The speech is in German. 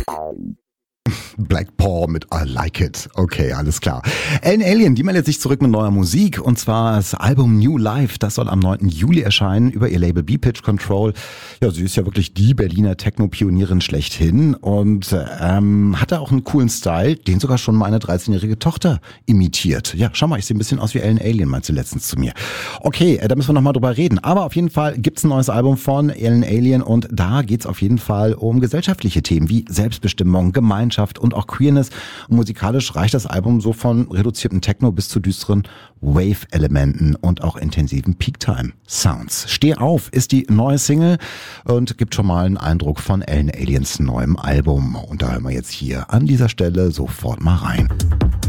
Black Paw mit I Like It. Okay, alles klar. Ellen Allien, die meldet sich zurück mit neuer Musik und zwar das Album New Life. Das soll am 9. Juli erscheinen über ihr Label B-Pitch Control. Ja, sie ist ja wirklich die Berliner Techno-Pionierin schlechthin und hatte auch einen coolen Style, den sogar schon meine 13-jährige Tochter imitiert. Ja, schau mal, ich sehe ein bisschen aus wie Ellen Allien, meinte sie letztens zu mir. Okay, da müssen wir nochmal drüber reden. Aber auf jeden Fall gibt's ein neues Album von Ellen Allien und da geht's auf jeden Fall um gesellschaftliche Themen wie Selbstbestimmung, Gemeinschaft und auch Queerness. Und musikalisch reicht das Album so von reduzierten Techno bis zu düsteren Wave-Elementen und auch intensiven Peak-Time-Sounds. Steh auf ist die neue Single und gibt schon mal einen Eindruck von Ellen Alliens neuem Album. Und da hören wir jetzt hier an dieser Stelle sofort mal rein.